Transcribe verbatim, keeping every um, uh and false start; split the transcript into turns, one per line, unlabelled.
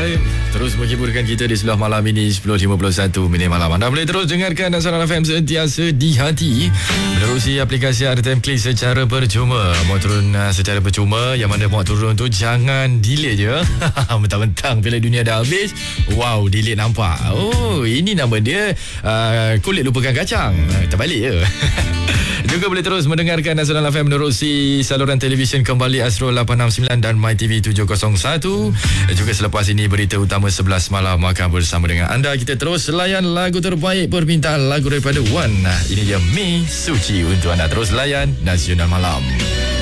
Baik, terus menghiburkan kita di sebelah malam ini sepuluh lima puluh satu minit malam. Anda boleh terus dengarkan Nasional F M sentiasa di hati menerusi aplikasi R T M Klik secara percuma. Mau turun uh, secara percuma, yang mana mau turun tu jangan delete je. Mentang-mentang Piala Dunia dah habis, wow, delete nampak. Oh, ini nama dia uh, kulit lupakan kacang. Uh, terbalik je. Juga boleh terus mendengarkan Nasional F M menerusi saluran televisyen kembali Astro lapan enam sembilan dan MyTV tujuh kosong satu. Dan juga selepas ini berita utama sebelas malam akan bersama dengan anda. Kita terus layan lagu terbaik permintaan lagu daripada Wan. Ini dia Mi Suci untuk anda. Terus layan Nasional Malam.